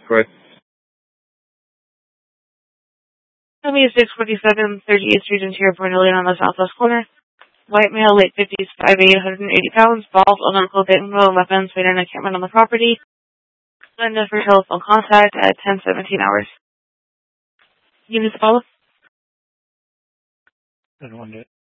Correct. Avenue 647, 38th Street, Interior, Port Ilion on the southwest corner. White male, late 50s, 5'8", 180 pounds, bald, unarmed, clothing, no weapons, waiting on a camera on the property. Linda for telephone contact at 10:17 hours. You need to follow? I don't want it.